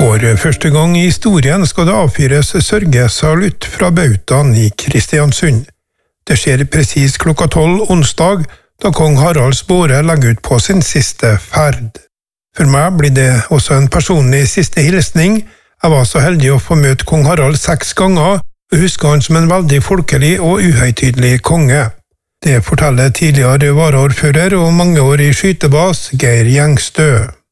For første gang i historien skal det avfyres sørgesalutt fra bautaen i Kristiansund. Det skjer presis klokka 12 onsdag, da kong Haralds båre legger ut på sin siste ferd. For meg blir det også en personlig siste hilsning. Jeg var så heldig å få møte kong Harald 6 ganger, og husker han som en veldig folkelig og uhøytidelig konge. Det forteller tidligere varaordfører og mangeårig skytebas Geir Gjengstø.